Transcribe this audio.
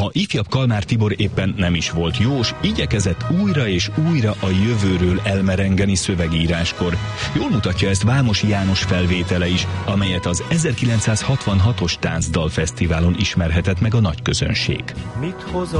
A ifjabb Kalmár Tibor éppen nem is volt jós, igyekezett újra és újra a jövőről elmerengeni szövegíráskor. Jól mutatja ezt Vámosi János felvétele is, amelyet az 1966-os Táncdalfesztiválon ismerhetett meg a nagy közönség. Mit hoz